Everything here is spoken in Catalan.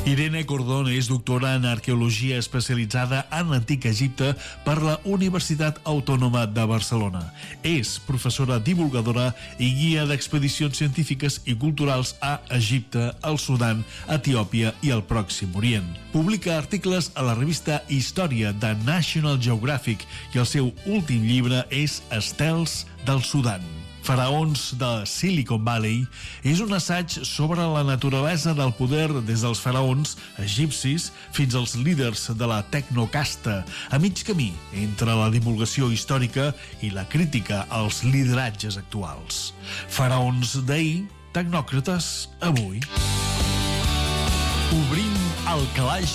Irene Cordón és doctora en arqueologia especialitzada en l'Antic Egipte per la Universitat Autònoma de Barcelona. És professora divulgadora i guia d'expedicions científiques i culturals a Egipte, el Sudan, Etiòpia i el Pròxim Orient. Publica articles a la revista Història de National Geographic i el seu últim llibre és Estels del Sudan. Faraons de Silicon Valley és un assaig sobre la naturalesa del poder des dels faraons egipcis fins als líders de la tecnocasta, a mig camí entre la divulgació històrica i la crítica als lideratges actuals. Faraons d'ahir, tecnòcrates avui. Obrim el calaix